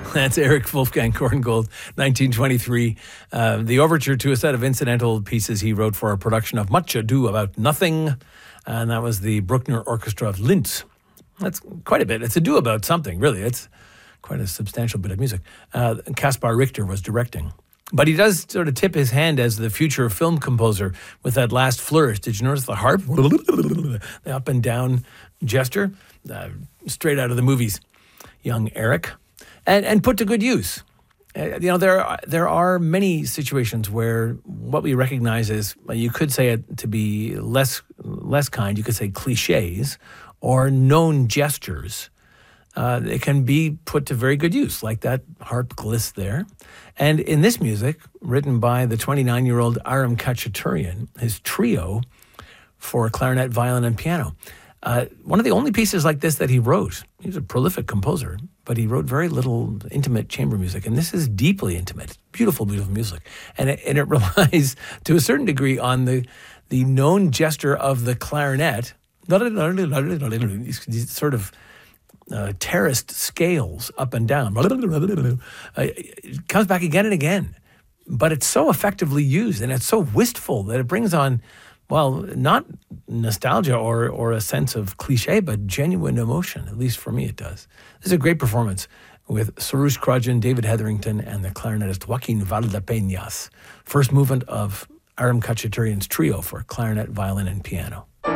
That's Eric Wolfgang Korngold, 1923. The overture to a set of incidental pieces he wrote for a production of Much Ado About Nothing. And that was the Bruckner Orchestra of Linz. That's quite a bit. It's ado about something, really. It's quite a substantial bit of music. Kaspar Richter was directing. But he does sort of tip his hand as the future film composer with that last flourish. Did you notice the harp? The up and down gesture? Straight out of the movies. Young Eric. And put to good use. There are many situations where what we recognize as, you could say it to be less kind, you could say cliches or known gestures. It can be put to very good use, like that harp gliss there. And in this music, written by the 29-year-old Aram Khachaturian, his trio for clarinet, violin, and piano. One of the only pieces like this that he wrote. He was a prolific composer, but he wrote very little intimate chamber music. And this is deeply intimate, beautiful, beautiful music. And it relies to a certain degree on the known gesture of the clarinet. These sort of terraced scales up and down. It comes back again and again. But it's so effectively used and it's so wistful that it brings on, well, not nostalgia or a sense of cliche, but genuine emotion. At least for me it does. This is a great performance with Soroush Kradjian, David Hetherington, and the clarinetist Joaquin Valdepeñas. First movement of Aram Khachaturian's trio for clarinet, violin, and piano.